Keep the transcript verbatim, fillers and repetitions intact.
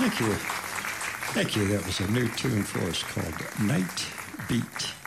Thank you. Thank you. That was a new tune for us called Night Beat.